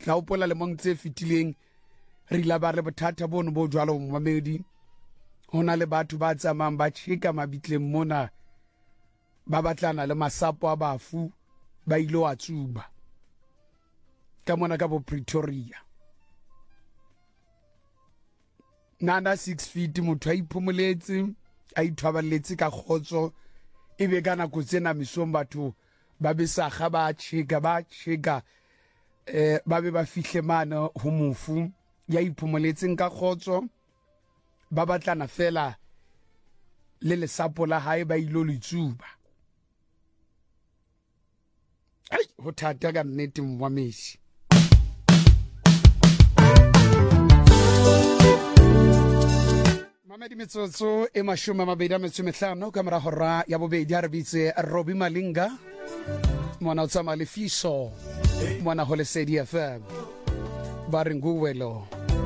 tla opola le mong tse fitileng re ila ba re bothata bono bo jwalo mmamedi hona le batho ba tsamang ba tsheka mabitleng mona ba batlana le masapo a bafu ba ilo a tsuba ka mona ka bo Pretoria nana 6 feet motho a iphomoletse a ithwabaletse ka khotso ebe kana go tsena misong batho ba be sa ga ba tsheka ba be ba fihle mana ho mofu ya iphomoletseng ka khotso ba batlana fela le lesapo la hae ba ilo litsuba ai ho thata ka nnete wa mesi Mamedi metsotso e mashome a mabedi a metso e mehlano ka mora hora ya bobedi a re bitse Robbie Malinga mwana o tsamaya Lefiso mwana ho Lesedi FM ba re nguwelo